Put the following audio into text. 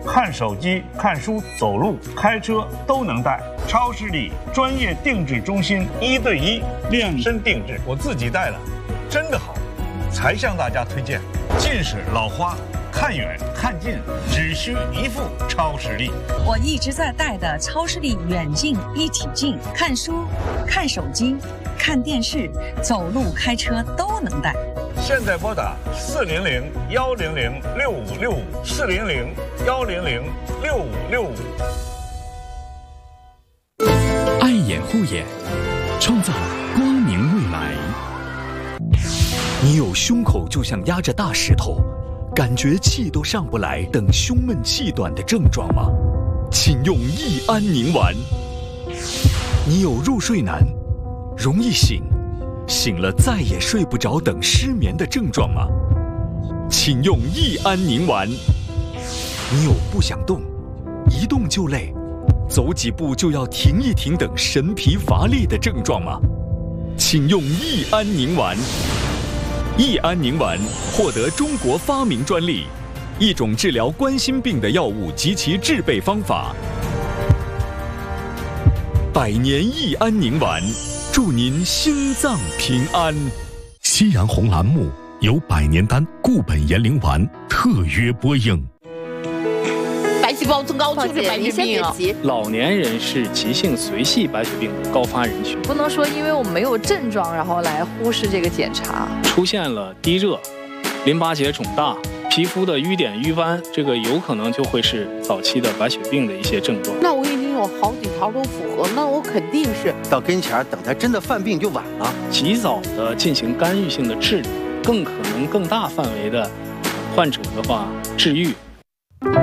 看手机、看书、走路、开车都能戴。超视力专业定制中心，1对1量身定制，我自己戴了，真的好，才向大家推荐。近视、老花，看远看近只需一副超视力。 我一直在戴的超视力远近一体镜，看书、看手机、看电视、走路、开车都能戴。 现在拨打400-100-6565，400-100-6565。 爱眼护眼，创造光明未来。你有胸口就像压着大石头，感觉气都上不来等胸闷气短的症状吗？请用益安宁丸。你有入睡难、容易醒了再也睡不着等失眠的症状吗？请用益安宁丸。你有不想动、一动就累、走几步就要停一停等神疲乏力的症状吗？请用益安宁丸。益安宁丸获得中国发明专利，一种治疗冠心病的药物及其制备方法。100年益安宁丸，祝您心脏平安。 夕阳红栏目由百年丹固本延龄丸特约播映。 白细胞增高就是白血病啊！ 老年人是急性髓系白血病的高发人群， 不能说因为我们没有症状，然后来忽视这个检查。 出现了低热、淋巴结肿大、皮肤的瘀点、瘀斑，这个有可能就会是早期的白血病的一些症状。 那我已经有好几条都符合，那我肯定是到跟前等他真的犯病就晚了。 及早的进行干预性的治疗，更可能更大范围的患者的话治愈